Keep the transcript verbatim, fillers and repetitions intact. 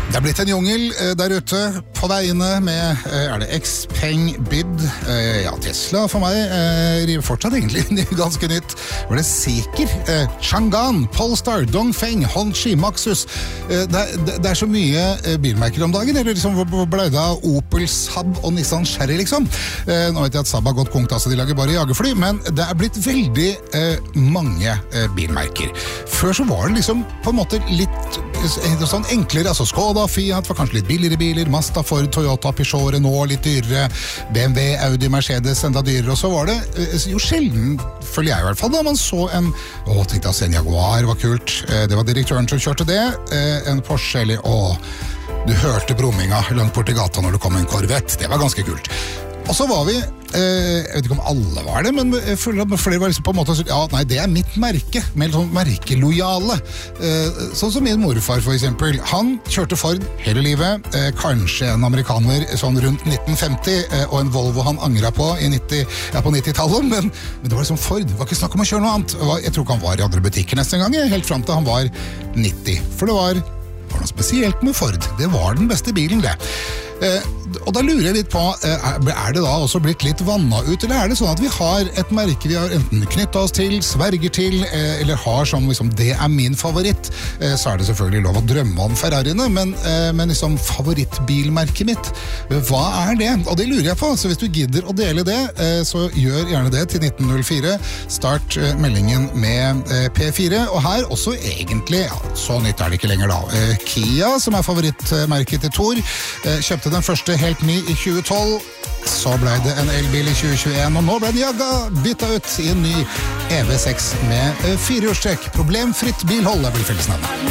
Det er blitt en jungel eh, der ute på veiene med, eh, er det Xpeng, Byd, eh, ja, Tesla for meg, eh, river fortsatt egentlig ganske nytt. Var det Zeekr, eh, Chang'an, Polestar, Dongfeng, Hongqi, Maxus. Eh, det, det, det er så mye eh, bilmerker om dagen, eller liksom hvor ble det av Opel, Saab og Nissan Cherry liksom. Eh, nå vet jeg at Saab har gått kongt, altså de lager bare jagerfly, men det er blitt veldig eh, mange eh, bilmerker. Før så var det liksom på en måte litt eh, sånn enklere, altså Skoda, Fiat var kanskje litt billigere biler, Mazda, Ford, Toyota, Peugeot, Renault, litt dyrere, B M W, Audi, Mercedes, enda dyrere, og så var det jo sjelden, føler jeg i hvert fall, da man så en, å, tenkte jeg, en Jaguar var kult, det var direktøren som kjørte det, en Porsche, eller, å, du hørte brumminga langt bort i gata når det kom en Corvette, det var ganske kult. Og så var vi, eh, jeg vet ikke om alle var det, men jeg føler at flere var liksom på en måte, ja, nei, det er mitt merke, med sånn merkelojale. Eh, sånn som min morfar for eksempel, han kjørte Ford hele livet, eh, kanskje en amerikaner sånn rundt nitten femti, eh, og en Volvo han angret på i nitti, ja, på nittitallet, men, men det var liksom Ford, det var ikke snakk om å kjøre noe annet. Jeg tror ikke han var i andre butikker neste gang, helt frem til han var nitti, for det var, det var noe spesielt med Ford, det var den beste bilen det. Eh, og da lurer jeg litt på, eh, er det da også blitt litt vannet ut, eller er det sånn at vi har et merke vi har enten knyttet oss til, sverger til, eh, eller har som liksom, det er min favoritt, eh, så er det selvfølgelig lov å drømme om Ferrariene, men, eh, men liksom favorittbilmerket mitt, eh, hva er det? Og det lurer jeg på, så hvis du gidder å dele det, eh, så gjør gjerne det til nitten null fire, start eh, meldingen med eh, P fire, og her også egentlig, ja, så nytt er det ikke lenger da, eh, Kia, som er favorittmerket til Thor, eh, kjøpte den første helt ny i tjue tolv, så ble det en elbil i tjue tjueen, og nå ble den jagga byttet ut i en ny E V seks med firehjulstrekk. Problemfritt bilhold er vel fellesnavnet.